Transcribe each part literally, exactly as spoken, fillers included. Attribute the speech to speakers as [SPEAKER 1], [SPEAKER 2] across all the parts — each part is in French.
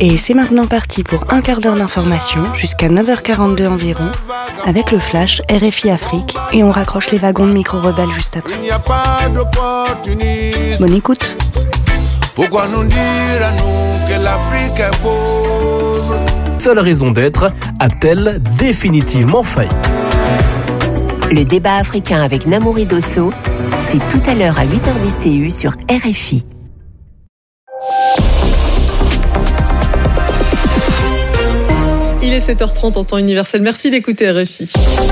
[SPEAKER 1] Et c'est maintenant parti pour un quart d'heure d'information jusqu'à neuf heures quarante-deux environ avec le flash R F I Afrique et on raccroche les wagons de micro-rebelles juste après. Bonne écoute.
[SPEAKER 2] Pourquoi nous dire à nous que l'Afrique est pauvre?
[SPEAKER 3] Seule raison d'être a-t-elle définitivement failli?
[SPEAKER 4] Le débat africain avec Namouri Dosso, c'est tout à l'heure à huit heures dix T U sur R F I.
[SPEAKER 5] Il est sept heures trente en temps universel. Merci d'écouter R F I.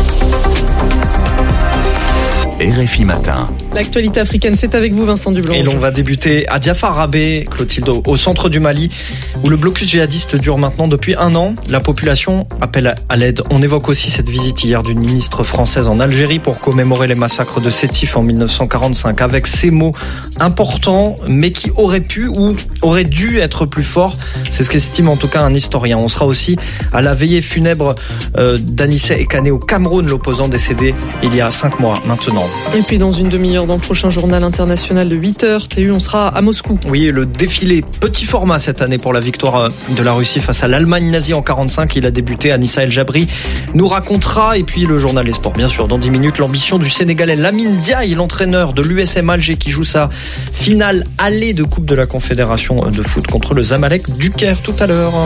[SPEAKER 6] R F I Matin.
[SPEAKER 5] L'actualité africaine, c'est avec vous Vincent Dublanc.
[SPEAKER 7] Et l'on va débuter à Diafarabé, Clotilde, au centre du Mali, où le blocus djihadiste dure maintenant depuis un an. La population appelle à l'aide. On évoque aussi cette visite hier d'une ministre française en Algérie pour commémorer les massacres de Sétif en dix-neuf cent quarante-cinq, avec ces mots importants, mais qui auraient pu ou auraient dû être plus forts. C'est ce qu'estime en tout cas un historien. On sera aussi à la veillée funèbre euh, d'Anissé Ekane au Cameroun, l'opposant décédé il y a cinq mois maintenant.
[SPEAKER 5] Et puis dans une demi-heure, dans le prochain journal international de huit heures T U, on sera à Moscou.
[SPEAKER 7] Oui, le défilé petit format cette année pour la victoire de la Russie face à l'Allemagne nazie en quarante-cinq. Il a débuté. Anissa El Jabri nous racontera. Et puis le journal des sports, bien sûr. Dans dix minutes, l'ambition du Sénégalais Lamine Diaye, l'entraîneur de l'U S M Alger qui joue sa finale allée de Coupe de la Confédération de foot contre le Zamalek du Caire tout à l'heure.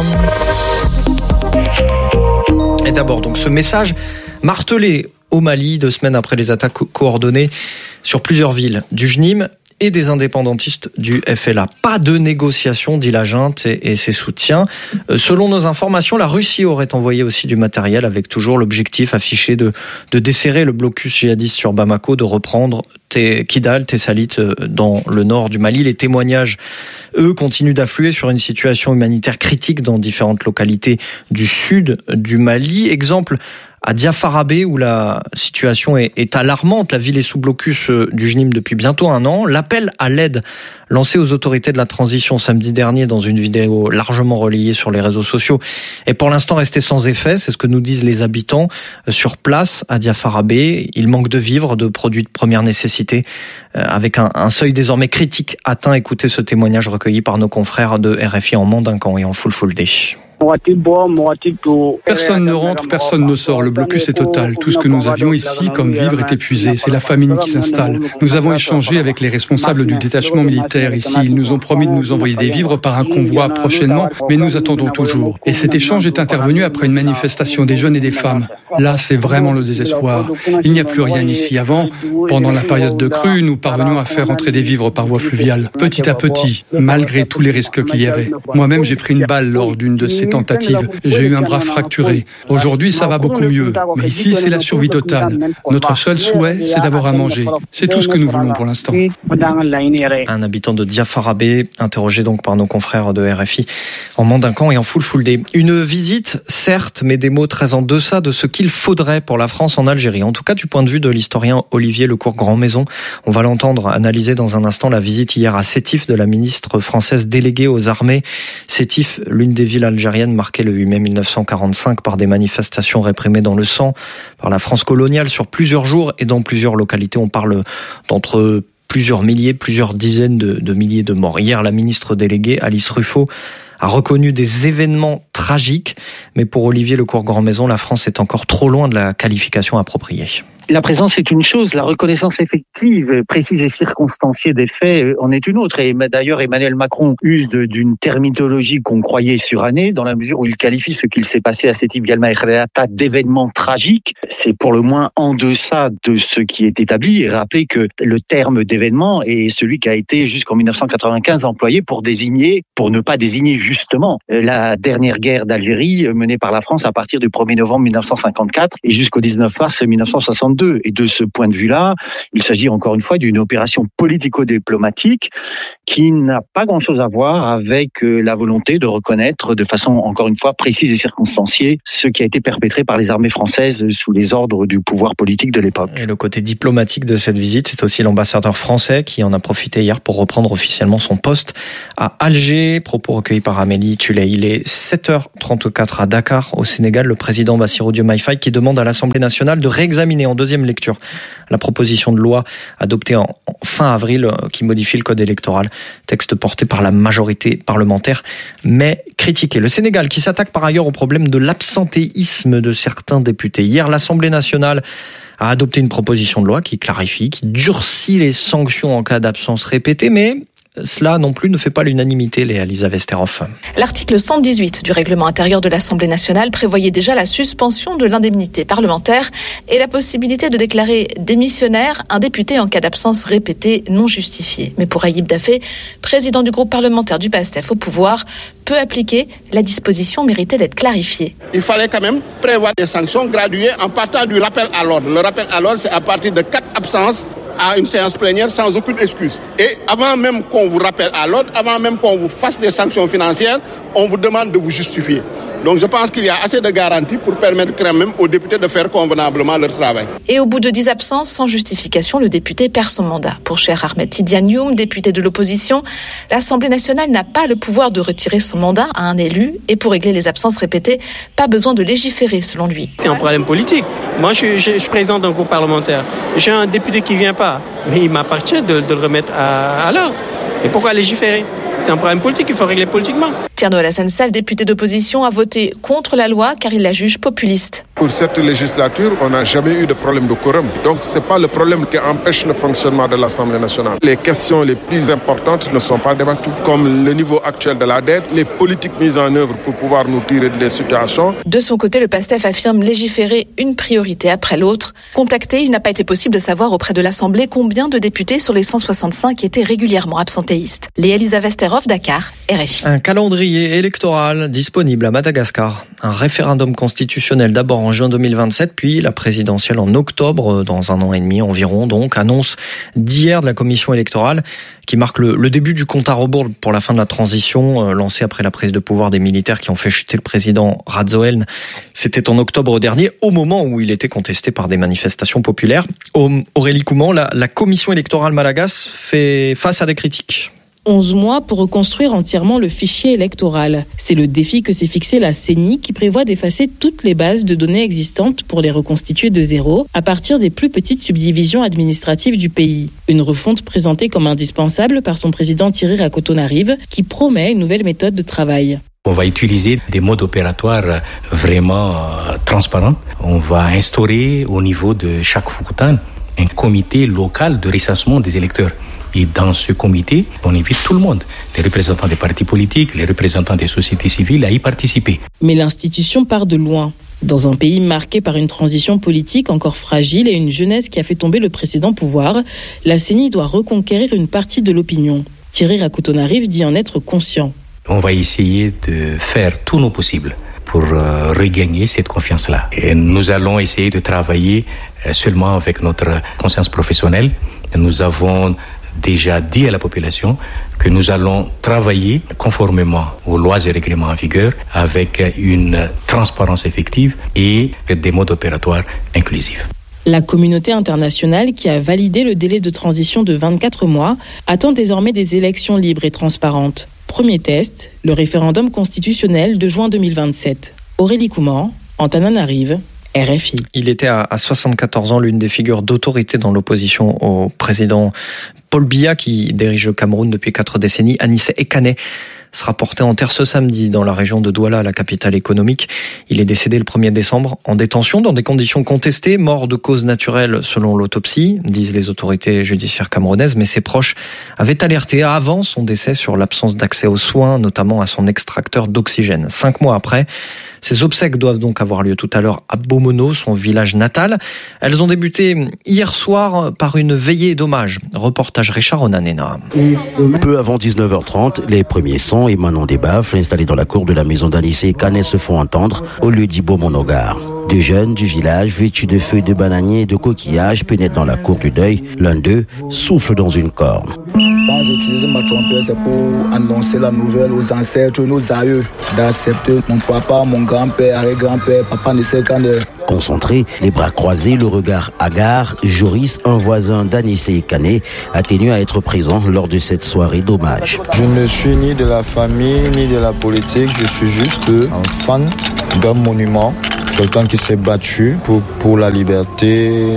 [SPEAKER 7] Et d'abord, donc ce message martelé au Mali, deux semaines après les attaques co- coordonnées sur plusieurs villes du J N I M et des indépendantistes du F L A. Pas de négociation, dit la junte et, et ses soutiens. Euh, selon nos informations, la Russie aurait envoyé aussi du matériel avec toujours l'objectif affiché de, de desserrer le blocus djihadiste sur Bamako, de reprendre T- Kidal, Tessalit dans le nord du Mali. Les témoignages, eux, continuent d'affluer sur une situation humanitaire critique dans différentes localités du sud du Mali. Exemple, à Diafarabé, où la situation est, est alarmante. La ville est sous blocus du J N I M depuis bientôt un an. L'appel à l'aide lancé aux autorités de la transition samedi dernier dans une vidéo largement relayée sur les réseaux sociaux est pour l'instant resté sans effet. C'est ce que nous disent les habitants sur place à Diafarabé. Il manque de vivres, de produits de première nécessité, avec un, un seuil désormais critique atteint. Écoutez ce témoignage recueilli par nos confrères de R F I en Mandinkan et en Fulfulde.
[SPEAKER 8] Personne ne rentre, personne ne sort. Le blocus est total. Tout ce que nous avions ici comme vivre est épuisé. C'est la famine qui s'installe. Nous avons échangé avec les responsables du détachement militaire ici. Ils nous ont promis de nous envoyer des vivres par un convoi prochainement, mais nous attendons toujours. Et cet échange est intervenu après une manifestation des jeunes et des femmes. Là, c'est vraiment le désespoir. Il n'y a plus rien ici. Avant, pendant la période de crue, nous parvenions à faire entrer des vivres par voie fluviale. Petit à petit, malgré tous les risques qu'il y avait. Moi-même, j'ai pris une balle lors d'une de ces tentatives. J'ai eu un bras fracturé. Aujourd'hui, ça va beaucoup mieux. Mais ici, c'est la survie totale. Notre seul souhait, c'est d'avoir à manger. C'est tout ce que nous voulons pour l'instant.
[SPEAKER 7] Un habitant de Diafarabé, interrogé donc par nos confrères de R F I en Mandinkan et en Fulfulde. Une visite, certes, mais des mots très en deçà de ce qu'il faudrait pour la France en Algérie. En tout cas, du point de vue de l'historien Olivier Lecourt-Grandmaison. On va l'entendre analyser dans un instant la visite hier à Sétif de la ministre française déléguée aux armées. Sétif, l'une des villes algériennes marquée le huit mai dix-neuf cent quarante-cinq par des manifestations réprimées dans le sang par la France coloniale sur plusieurs jours et dans plusieurs localités. On parle d'entre plusieurs milliers, plusieurs dizaines de, de milliers de morts. Hier, la ministre déléguée, Alice Ruffo, a reconnu des événements tragiques. Mais pour Olivier Lecourt-Grandmaison, la France est encore trop loin de la qualification appropriée.
[SPEAKER 9] La présence est une chose, la reconnaissance effective, précise et circonstanciée des faits en est une autre. Et d'ailleurs, Emmanuel Macron use d'une terminologie qu'on croyait surannée, dans la mesure où il qualifie ce qu'il s'est passé à Sétif Galma et Kherata d'événements tragiques. C'est pour le moins en deçà de ce qui est établi. Et rappelez que le terme d'événement est celui qui a été jusqu'en dix-neuf cent quatre-vingt-quinze employé pour désigner, pour ne pas désigner justement la dernière guerre d'Algérie menée par la France à partir du premier novembre dix-neuf cent cinquante-quatre et jusqu'au dix-neuf mars dix-neuf cent soixante-deux. Et de ce point de vue-là, il s'agit encore une fois d'une opération politico-diplomatique qui n'a pas grand-chose à voir avec la volonté de reconnaître de façon encore une fois précise et circonstanciée ce qui a été perpétré par les armées françaises sous les ordres du pouvoir politique de l'époque.
[SPEAKER 7] Et le côté diplomatique de cette visite, c'est aussi l'ambassadeur français qui en a profité hier pour reprendre officiellement son poste à Alger. Propos recueillis par Amélie Tuley. Il est sept heures trente-quatre à Dakar, au Sénégal. Le président Bassirou Diomaye Faye qui demande à l'Assemblée nationale de réexaminer en deuxième deuxième lecture la proposition de loi adoptée en fin avril qui modifie le code électoral, texte porté par la majorité parlementaire mais critiqué. Le Sénégal qui s'attaque par ailleurs au problème de l'absentéisme de certains députés. Hier, l'Assemblée nationale a adopté une proposition de loi qui clarifie, qui durcit les sanctions en cas d'absence répétée, mais cela non plus ne fait pas l'unanimité, Léa Lisa Vesterhoff.
[SPEAKER 10] L'article cent dix-huit du règlement intérieur de l'Assemblée nationale prévoyait déjà la suspension de l'indemnité parlementaire et la possibilité de déclarer démissionnaire un député en cas d'absence répétée non justifiée. Mais pour Ayib Daffé, président du groupe parlementaire du PASTEF au pouvoir, peu appliqué, la disposition méritait d'être clarifiée.
[SPEAKER 11] Il fallait quand même prévoir des sanctions graduées en partant du rappel à l'ordre. Le rappel à l'ordre, c'est à partir de quatre absences à une séance plénière sans aucune excuse. Et avant même qu'on vous rappelle à l'ordre, avant même qu'on vous fasse des sanctions financières, on vous demande de vous justifier. Donc je pense qu'il y a assez de garanties pour permettre quand même aux députés de faire convenablement leur travail.
[SPEAKER 10] Et au bout de dix absences sans justification, le député perd son mandat. Pour Cheikh Ahmed Tidiane Youm, député de l'opposition, l'Assemblée nationale n'a pas le pouvoir de retirer son mandat à un élu. Et pour régler les absences répétées, pas besoin de légiférer selon lui.
[SPEAKER 12] C'est un problème politique. Moi, je, je, je suis président d'un groupe parlementaire. J'ai un député qui ne vient pas. Mais il m'appartient de, de le remettre à, à l'ordre. Et pourquoi légiférer ? C'est un problème politique, il faut régler politiquement.
[SPEAKER 10] Thierno Alassane Sall, député d'opposition, a voté contre la loi car il la juge populiste.
[SPEAKER 13] Pour cette législature, on n'a jamais eu de problème de quorum. Donc ce n'est pas le problème qui empêche le fonctionnement de l'Assemblée nationale. Les questions les plus importantes ne sont pas débattues, comme le niveau actuel de la dette, les politiques mises en œuvre pour pouvoir nous tirer des situations.
[SPEAKER 10] De son côté, le PASTEF affirme légiférer une priorité après l'autre. Contacté, il n'a pas été possible de savoir auprès de l'Assemblée combien de députés sur les cent soixante-cinq étaient régulièrement absentéistes. Léa Lisa Vesterhoff, Dakar, R F I.
[SPEAKER 7] Un calendrier électoral disponible à Madagascar. Un référendum constitutionnel d'abord en juin deux mille vingt-sept, puis la présidentielle en octobre, dans un an et demi environ. Donc, annonce d'hier de la commission électorale qui marque le, le début du compte à rebours pour la fin de la transition, euh, lancée après la prise de pouvoir des militaires qui ont fait chuter le président Radzoelne. C'était en octobre dernier, au moment où il était contesté par des manifestations populaires. Aurélie Couman, la, la commission électorale malagasy fait face à des critiques.
[SPEAKER 14] onze mois pour reconstruire entièrement le fichier électoral. C'est le défi que s'est fixé la C E N I qui prévoit d'effacer toutes les bases de données existantes pour les reconstituer de zéro à partir des plus petites subdivisions administratives du pays. Une refonte présentée comme indispensable par son président Thierry Rakotonarive qui promet une nouvelle méthode de travail.
[SPEAKER 15] On va utiliser des modes opératoires vraiment euh, transparents. On va instaurer au niveau de chaque Foukoutane un comité local de recensement des électeurs. Et dans ce comité, on invite tout le monde, les représentants des partis politiques, les représentants des sociétés civiles à y participer.
[SPEAKER 14] Mais l'institution part de loin. Dans un pays marqué par une transition politique encore fragile et une jeunesse qui a fait tomber le précédent pouvoir, la C E N I doit reconquérir une partie de l'opinion. Thierry Rakotonarive dit en être conscient.
[SPEAKER 15] On va essayer de faire tout nos possibles pour euh, regagner cette confiance-là. Et nous allons essayer de travailler euh, seulement avec notre conscience professionnelle. Nous avons déjà dit à la population que nous allons travailler conformément aux lois et règlements en vigueur avec une transparence effective et des modes opératoires inclusifs.
[SPEAKER 14] La communauté internationale, qui a validé le délai de transition de vingt-quatre mois, attend désormais des élections libres et transparentes. Premier test, le référendum constitutionnel de juin deux mille vingt-sept. Aurélie Couman, Antananarive, R F I.
[SPEAKER 7] Il était à soixante-quatorze ans l'une des figures d'autorité dans l'opposition au président Paul Biya qui dirige le Cameroun depuis quatre décennies. Anissé Ekane sera porté en terre ce samedi dans la région de Douala, la capitale économique. Il est décédé le premier décembre en détention dans des conditions contestées, mort de cause naturelle selon l'autopsie, disent les autorités judiciaires camerounaises, mais ses proches avaient alerté avant son décès sur l'absence d'accès aux soins, notamment à son extracteur d'oxygène. Cinq mois après, ces obsèques doivent donc avoir lieu tout à l'heure à Bomono, son village natal. Elles ont débuté hier soir par une veillée d'hommage. Reportage Richard Onanena.
[SPEAKER 16] Peu avant dix-neuf heures trente, les premiers sons émanant des baffles installés dans la cour de la maison d'Anissé Ekane se font entendre au lieu dit Bomonogar. Deux jeunes du village, vêtus de feuilles de bananier et de coquillages, pénètrent dans la cour du deuil. L'un d'eux souffle dans une corne.
[SPEAKER 17] Quand j'utilise ma trompette, c'est pour annoncer la nouvelle aux ancêtres, nos aïeux, d'accepter mon papa, mon grand-père, arrière-grand-père, papa Anissé Ekane.
[SPEAKER 16] Concentré, les bras croisés, le regard hagard, Joris, un voisin d'Anissé Ekane, a tenu à être présent lors de cette soirée d'hommage.
[SPEAKER 18] Je ne suis ni de la famille, ni de la politique, je suis juste un fan d'un monument. Quelqu'un qui s'est battu pour, pour la liberté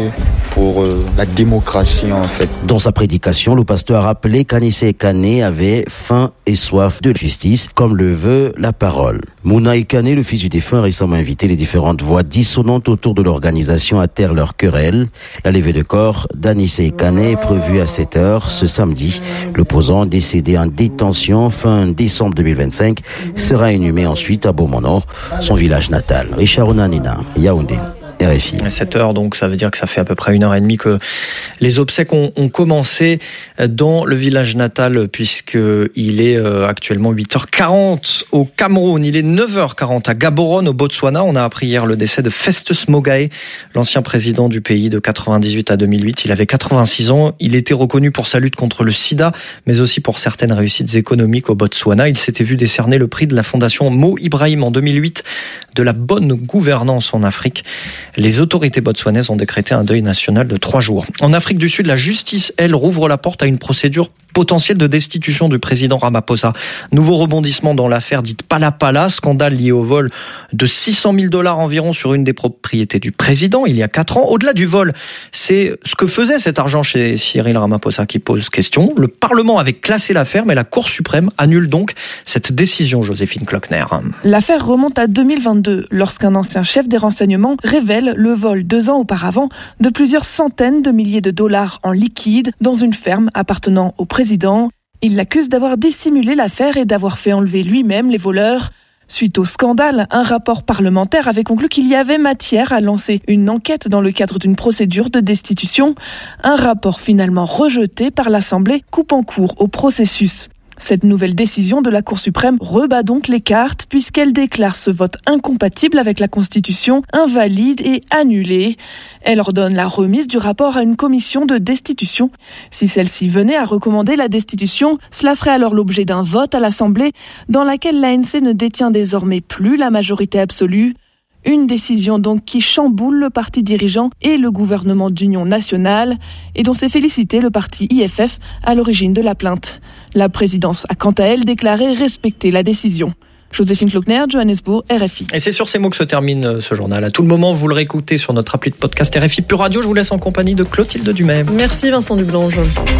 [SPEAKER 18] pour euh, la démocratie en fait.
[SPEAKER 16] Dans sa prédication, le pasteur a rappelé qu'Anissé Kane avait faim et soif de justice, comme le veut la parole. Mouna Kane, le fils du défunt, a récemment invité les différentes voix dissonantes autour de l'organisation à taire leur querelle. La levée de corps d'Anissé Kane est prévue à sept heures ce samedi. L'opposant, décédé en détention fin décembre deux mille vingt-cinq, sera inhumé ensuite à Beaumont-Nord, son village natal. Richard Onanina, Yaoundé. R F I.
[SPEAKER 7] À sept heures, donc ça veut dire que ça fait à peu près une heure et demie que les obsèques ont, ont commencé dans le village natal, puisqu'il est actuellement huit heures quarante au Cameroun. Il est neuf heures quarante à Gaborone, au Botswana. On a appris hier le décès de Festus Mogae, l'ancien président du pays de quatre-vingt-dix-huit à deux mille huit. Il avait quatre-vingt-six ans. Il était reconnu pour sa lutte contre le sida, mais aussi pour certaines réussites économiques au Botswana. Il s'était vu décerner le prix de la fondation Mo Ibrahim en deux mille huit de la bonne gouvernance en Afrique. Les autorités botswanaises ont décrété un deuil national de trois jours. En Afrique du Sud, la justice, elle, rouvre la porte à une procédure potentielle de destitution du président Ramaphosa. Nouveau rebondissement dans l'affaire dite Palapala, scandale lié au vol de six cent mille dollars environ sur une des propriétés du président il y a quatre ans. Au-delà du vol, c'est ce que faisait cet argent chez Cyril Ramaphosa qui pose question. Le Parlement avait classé l'affaire, mais la Cour suprême annule donc cette décision, Joséphine Klockner.
[SPEAKER 19] L'affaire remonte à deux mille vingt-deux, lorsqu'un ancien chef des renseignements révèle le vol deux ans auparavant de plusieurs centaines de milliers de dollars en liquide dans une ferme appartenant au président. Il l'accuse d'avoir dissimulé l'affaire et d'avoir fait enlever lui-même les voleurs. Suite au scandale, un rapport parlementaire avait conclu qu'il y avait matière à lancer une enquête dans le cadre d'une procédure de destitution. Un rapport finalement rejeté par l'Assemblée coupe en cours au processus. Cette nouvelle décision de la Cour suprême rebat donc les cartes puisqu'elle déclare ce vote incompatible avec la Constitution, invalide et annulé. Elle ordonne la remise du rapport à une commission de destitution. Si celle-ci venait à recommander la destitution, cela ferait alors l'objet d'un vote à l'Assemblée dans laquelle l'A N C ne détient désormais plus la majorité absolue. Une décision donc qui chamboule le parti dirigeant et le gouvernement d'union nationale et dont s'est félicité le parti I F F à l'origine de la plainte. La présidence a quant à elle déclaré respecter la décision. Joséphine Klockner, Johannesburg, R F I.
[SPEAKER 7] Et c'est sur ces mots que se termine ce journal. À tout le moment, vous le réécoutez sur notre appli de podcast R F I Pure Radio. Je vous laisse en compagnie de Clotilde Dumais.
[SPEAKER 5] Merci Vincent Dublange.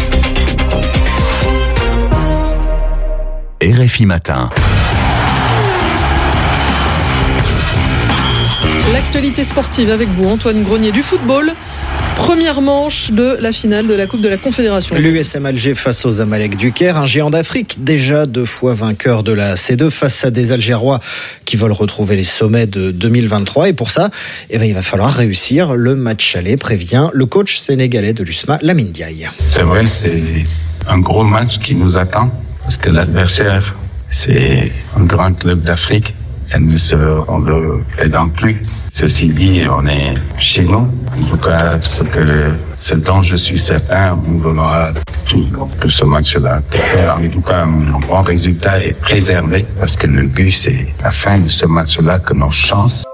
[SPEAKER 6] R F I Matin.
[SPEAKER 5] L'actualité sportive avec vous, Antoine Grenier, du football. Première manche de la finale de la Coupe de la Confédération.
[SPEAKER 20] L'U S M Alger face aux Amalek du Caire, un géant d'Afrique, déjà deux fois vainqueur de la C deux face à des Algérois qui veulent retrouver les sommets de deux mille vingt-trois. Et pour ça, eh ben, il va falloir réussir le match aller, prévient le coach sénégalais de l'U S M A, Lamine Diaye.
[SPEAKER 21] C'est vrai, c'est un gros match qui nous attend parce que l'adversaire, c'est un grand club d'Afrique. Elle ne se le présente plus. Ceci dit, on est chez nous. En tout cas, ce, que, ce dont je suis certain, on donnera tout pour ce match-là. En tout cas, un bon résultat est préservé parce que le but, c'est la fin de ce match-là que nos chances